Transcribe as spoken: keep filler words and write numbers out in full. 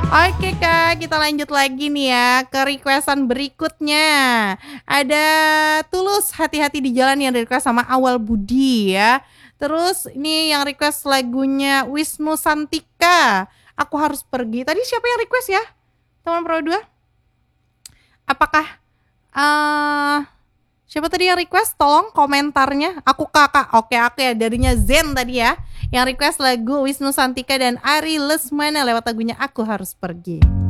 Oke Kak, kita lanjut lagi nih ya ke requestan berikutnya. Ada Tulus, Hati-Hati di Jalan yang di-request sama Awal Budi ya. Terus ini yang request lagunya Wisnu Santika, Aku Harus Pergi. Tadi siapa yang request ya? Teman Pro dua? Apakah eh siapa tadi yang request? Tolong komentarnya. Aku Kakak. Oke, oke ya darinya Zen tadi ya. Yang request lagu Wisnu Santika dan Ari Lesmana lewat lagunya Aku Harus Pergi.